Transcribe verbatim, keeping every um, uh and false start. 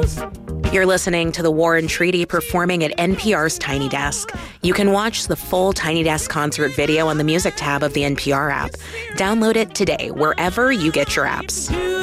You're listening to the War and Treaty performing at N P R's Tiny Desk. You can watch the full Tiny Desk concert video on the music tab of the N P R app. Download it today wherever you get your apps.